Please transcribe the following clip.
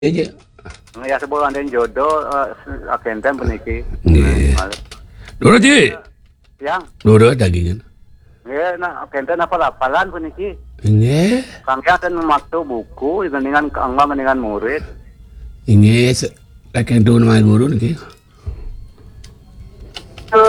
aja. Ya sebulan dan jodoh agenten peniki. Nggih. Loro Ci. Yang Loro dagingan. ya nah agenten apa lapalan peniki. Nggih. Kang ya kan memaktu buku dengan murid. Nggih. Kakek dun sama guru niki.